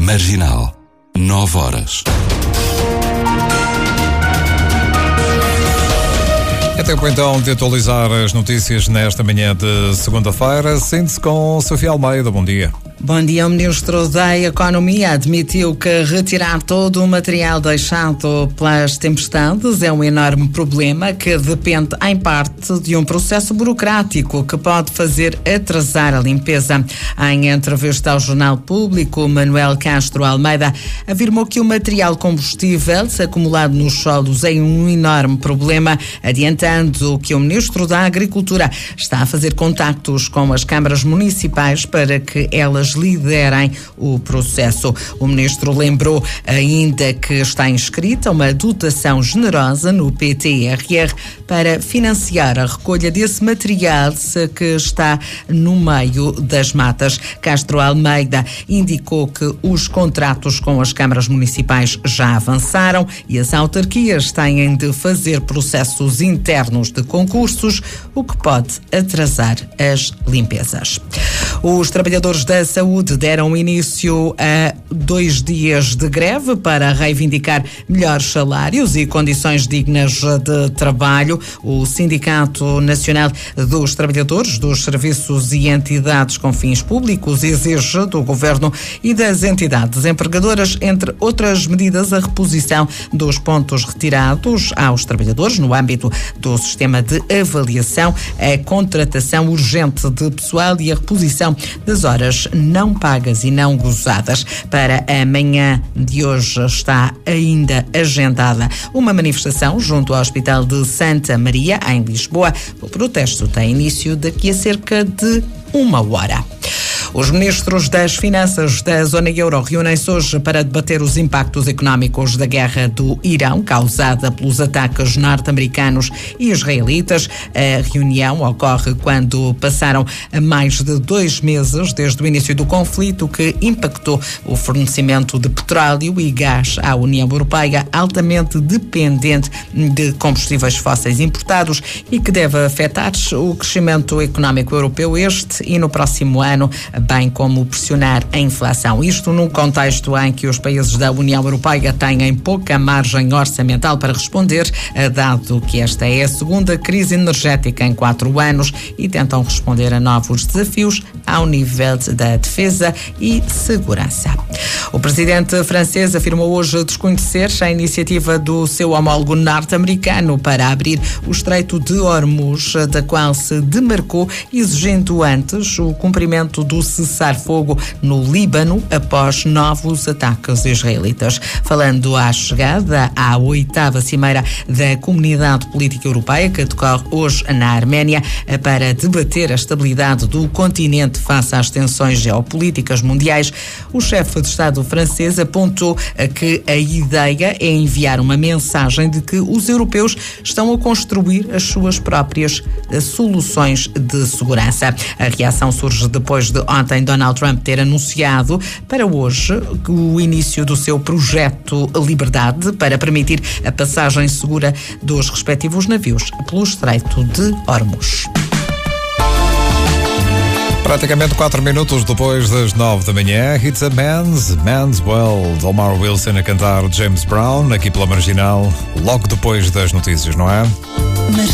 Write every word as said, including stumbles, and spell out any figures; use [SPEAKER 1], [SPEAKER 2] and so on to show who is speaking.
[SPEAKER 1] Marginal, nove horas.
[SPEAKER 2] É tempo então de atualizar as notícias nesta manhã de segunda-feira. Sente-se com Sofia Almeida. Bom dia.
[SPEAKER 3] Bom dia. O Ministro da Economia admitiu que retirar todo o material deixado pelas tempestades é um enorme problema que depende, em parte, de um processo burocrático que pode fazer atrasar a limpeza. Em entrevista ao Jornal Público, Manuel Castro Almeida afirmou que o material combustível acumulado nos solos é um enorme problema, adiantando que o Ministro da Agricultura está a fazer contactos com as câmaras municipais para que elas liderem o processo. O Ministro lembrou ainda que está inscrita uma dotação generosa no P T R R para financiar a recolha desse material que está no meio das matas. Castro Almeida indicou que os contratos com as câmaras municipais já avançaram e as autarquias têm de fazer processos internos de concursos, o que pode atrasar as limpezas. Os trabalhadores da saúde deram início a dois dias de greve para reivindicar melhores salários e condições dignas de trabalho. O Sindicato Nacional dos Trabalhadores dos Serviços e Entidades com Fins Públicos exige do Governo e das entidades empregadoras, entre outras medidas, a reposição dos pontos retirados aos trabalhadores no âmbito do sistema de avaliação, a contratação urgente de pessoal e a reposição das horas não pagas e não gozadas. Para amanhã de hoje está ainda agendada uma manifestação junto ao Hospital de Santa Maria, em Lisboa. O protesto tem início daqui a cerca de uma hora. Os ministros das Finanças da Zona Euro reúnem-se hoje para debater os impactos económicos da guerra do Irão, causada pelos ataques norte-americanos e israelitas. A reunião ocorre quando passaram mais de dois meses desde o início do conflito, que impactou o fornecimento de petróleo e gás à União Europeia, altamente dependente de combustíveis fósseis importados, e que deve afetar o crescimento económico europeu este e no próximo ano, bem como pressionar a inflação. Isto num contexto em que os países da União Europeia têm pouca margem orçamental para responder, dado que esta é a segunda crise energética em quatro anos, e tentam responder a novos desafios ao nível da defesa e segurança. O presidente francês afirmou hoje desconhecer a iniciativa do seu homólogo norte-americano para abrir o Estreito de Hormuz, da qual se demarcou, exigindo antes o cumprimento do cessar-fogo no Líbano após novos ataques israelitas. Falando à chegada à oitava cimeira da Comunidade Política Europeia, que decorre hoje na Arménia, para debater a estabilidade do continente face às tensões geopolíticas mundiais, o chefe de Estado francês apontou que a ideia é enviar uma mensagem de que os europeus estão a construir as suas próprias soluções de segurança. A reação surge depois de ontem Donald Trump ter anunciado para hoje o início do seu projeto Liberdade para permitir a passagem segura dos respectivos navios pelo Estreito de Hormuz.
[SPEAKER 2] Praticamente quatro minutos depois das nove da manhã, It's a Man's, Man's World. Omar Wilson a cantar James Brown, aqui pela Marginal, logo depois das notícias, não é?
[SPEAKER 4] Marginal.